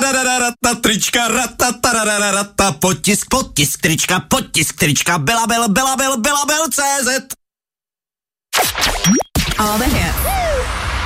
ratataratarata, trička, ratatararata, potisk, trička, Belabel, CZ. All the hits.